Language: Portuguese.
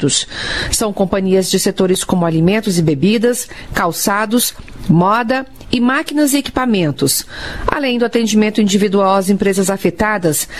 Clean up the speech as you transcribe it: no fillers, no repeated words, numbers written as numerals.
segmentos. São companhias de setores como alimentos e bebidas, calçados, moda e máquinas e equipamentos. Além do atendimento individual às empresas afetadas,